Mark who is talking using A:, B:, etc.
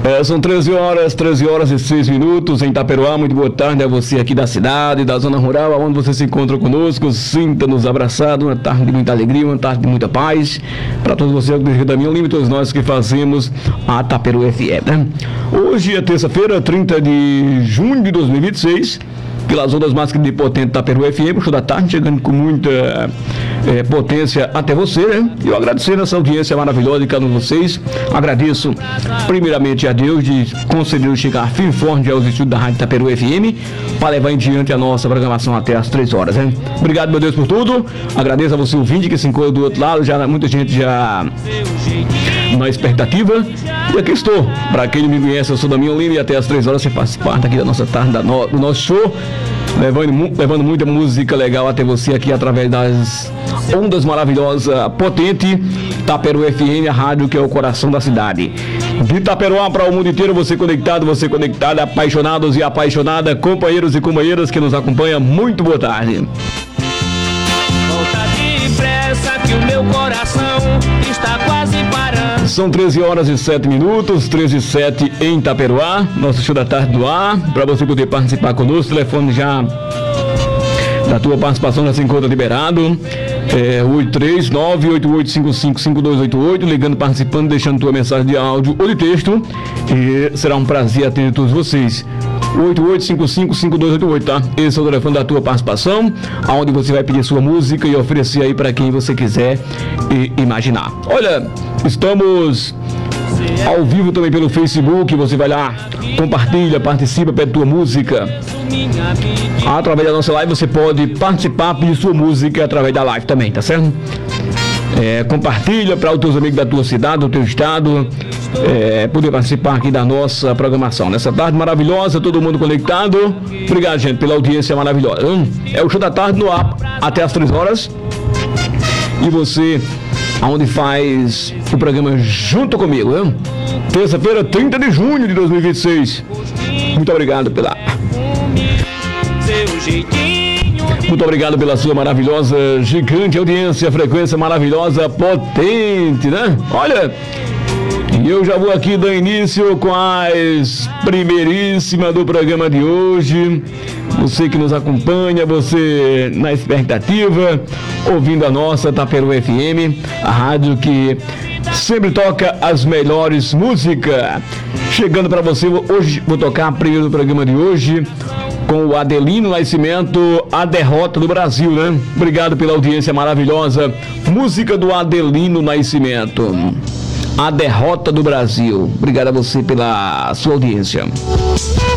A: São 13 horas e 6 minutos em Itaperuá. Muito boa tarde a você aqui da cidade, da zona rural, onde você se encontra conosco. Sinta-nos abraçado, uma tarde de muita alegria, uma tarde de muita paz. Para todos vocês do Rio da Minha Lima e todos nós que fazemos a Itaperuá FM, né? Hoje é terça-feira, 30 de junho de 2026. Pelas ondas mais de potente da Itaperuá FM, o show da tarde chegando com muita potência até você, né? E eu agradecendo essa audiência maravilhosa de cada um de vocês. Agradeço primeiramente a Deus de conceder chegar firme e forte aos estúdios da Rádio Itaperuá FM para levar em diante a nossa programação até às 3 horas, né? Obrigado, meu Deus, por tudo. Agradeço a você, ouvinte, que se encontra do outro lado. Já muita gente já na expectativa. E aqui estou. Para quem não me conhece, eu sou da Minha Lima e até às 3 horas você faz parte aqui da nossa tarde, do nosso show, levando muita música legal até você aqui através das ondas maravilhosas, potente Itaperuá FM, a rádio que é o coração da cidade. De Itaperuá para o mundo inteiro, você conectado, apaixonados e apaixonada, companheiros e companheiras que nos acompanham, muito boa tarde.
B: Volta depressa que o meu coração está quase parando.
A: São 13 horas e 7 minutos, 13 e 7 em Itaperuá, nosso show da tarde do ar. Para você poder participar conosco, o telefone já da tua participação já se encontra liberado. 839-8855-5288, ligando, participando, deixando tua mensagem de áudio ou de texto, e será um prazer atender todos vocês. 8855-5288, tá? Esse é o telefone da tua participação, aonde você vai pedir sua música e oferecer aí para quem você quiser imaginar. Olha, estamos ao vivo também pelo Facebook, você vai lá, compartilha, participa, pede tua música. Através da nossa live você pode participar, pedir sua música através da live também, tá certo? Compartilha para os teus amigos da tua cidade, do teu estado, poder participar aqui da nossa programação. Nessa tarde maravilhosa, todo mundo conectado. Obrigado, gente, pela audiência maravilhosa. É o show da tarde no ar até as 3 horas. E você, aonde faz o programa junto comigo, hein? Terça-feira, 30 de junho de 2026. Muito obrigado Muito obrigado pela sua maravilhosa, gigante audiência, frequência maravilhosa, potente, né? Olha, e eu já vou aqui dar início com as primeiríssimas do programa de hoje. Você que nos acompanha, você na expectativa, ouvindo a nossa Itaperuá FM, a rádio que sempre toca as melhores músicas. Chegando para você, hoje vou tocar primeiro do programa de hoje com o Adelino Nascimento, A Derrota do Brasil, né? Obrigado pela audiência maravilhosa. Música do Adelino Nascimento, A Derrota do Brasil. Obrigado a você pela sua audiência.